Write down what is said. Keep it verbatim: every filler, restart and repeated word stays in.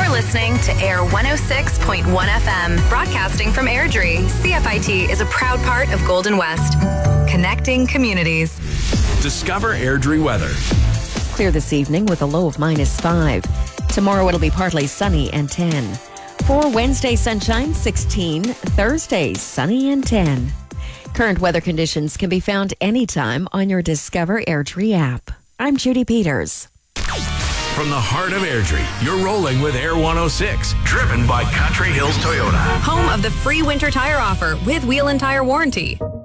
You're listening to Air one oh six point one F M, broadcasting from Airdrie. C F I T is a proud part of Golden West, connecting communities. Discover Airdrie weather. Clear this evening with a low of minus five. Tomorrow it'll be partly sunny and ten. For Wednesday, sunshine, sixteen. Thursday, sunny and ten. Current weather conditions can be found anytime on your Discover Airdrie app. I'm Judy Peters. From the heart of Airdrie, you're rolling with Air one oh six, driven by Country Hills Toyota. Home of the free winter tire offer with wheel and tire warranty.